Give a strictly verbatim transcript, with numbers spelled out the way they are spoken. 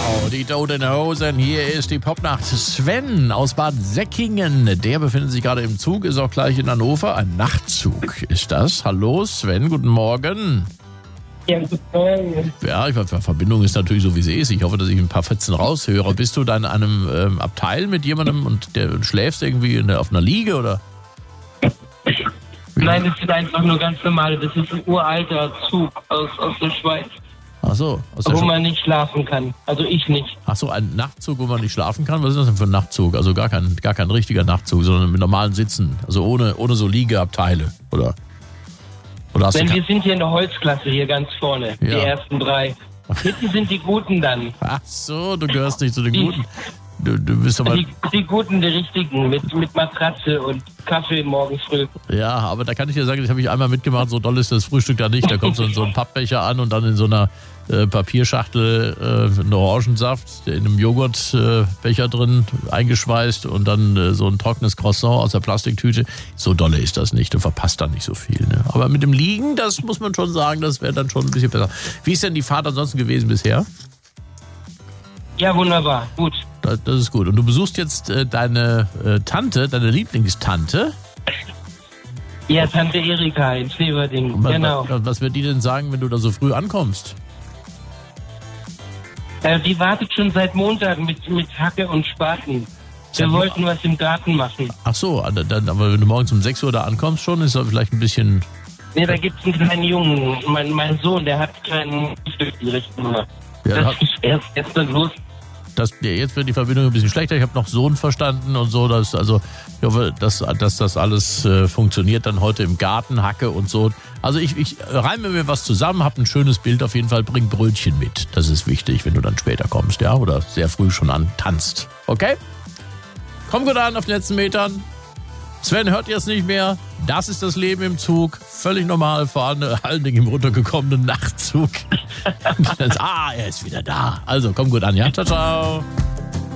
Die Toten Hosen, hier ist die Popnacht. Sven aus Bad Säckingen, der befindet sich gerade im Zug, ist auch gleich in Hannover. Ein Nachtzug ist das. Hallo Sven, guten Morgen. Ja, guten Morgen. Ja, die Verbindung ist natürlich so, wie sie ist. Ich hoffe, dass ich ein paar Fetzen raushöre. Bist du da in einem ähm, Abteil mit jemandem und der schläfst irgendwie in der, auf einer Liege, oder? Nein, das ist einfach nur ganz normal. Das ist ein uralter Zug aus, aus der Schweiz. Ach so. Aus der wo Sch- man nicht schlafen kann. Also ich nicht. Ach so, ein Nachtzug, wo man nicht schlafen kann? Was ist das denn für ein Nachtzug? Also gar kein, gar kein richtiger Nachtzug, sondern mit normalen Sitzen. Also ohne, ohne so Liegeabteile, oder? Oder hast Denn du wir sind hier in der Holzklasse, hier ganz vorne. Ja. Die ersten drei. Hinten sind die Guten dann. Ach so, du gehörst nicht zu den Die- Guten. Du, du bist aber... Die, die Guten, die Richtigen. Mit, mit Matratze und Kaffee morgen früh. Ja, aber da kann ich dir sagen, das habe ich einmal mitgemacht, so doll ist das Frühstück da nicht. Da kommt so, so ein Pappbecher an und dann in so einer äh, Papierschachtel äh, ein Orangensaft, der in einem Joghurtbecher äh, drin eingeschweißt und dann äh, so ein trockenes Croissant aus der Plastiktüte. So dolle ist das nicht, du verpasst da nicht so viel. Ne? Aber mit dem Liegen, das muss man schon sagen, das wäre dann schon ein bisschen besser. Wie ist denn die Fahrt ansonsten gewesen bisher? Ja, wunderbar. Gut. Das, das ist gut. Und du besuchst jetzt äh, deine äh, Tante, deine Lieblingstante. Ja, Tante Erika in Schweberding. Was, Genau. was, was wird die denn sagen, wenn du da so früh ankommst? Äh, die wartet schon seit Montag mit, mit Hacke und Spaten. Seit Wir Mo- wollten was im Garten machen. Ach so, dann, aber wenn du morgens um sechs Uhr da ankommst schon, ist das vielleicht ein bisschen... Nee, da gibt's einen kleinen Jungen. Mein, mein Sohn, der hat keinen Stück die Richtung gemacht. Ja, Das hat- ist erst gestern los. Das, ja, jetzt wird die Verbindung ein bisschen schlechter. Ich habe noch Sohn verstanden und so. Dass, also ich hoffe, dass, dass das alles äh, funktioniert dann heute im Garten, Hacke und so. Also ich, ich reime mir was zusammen, habe ein schönes Bild auf jeden Fall, bring Brötchen mit. Das ist wichtig, wenn du dann später kommst, ja, oder sehr früh schon an tanzt. Okay? Komm gut an auf den letzten Metern. Sven hört jetzt nicht mehr. Das ist das Leben im Zug. Völlig normal, vor allen Dingen im runtergekommenen Nachtzug. Ah, er ist wieder da. Also, komm gut an, ja? Ciao, ciao.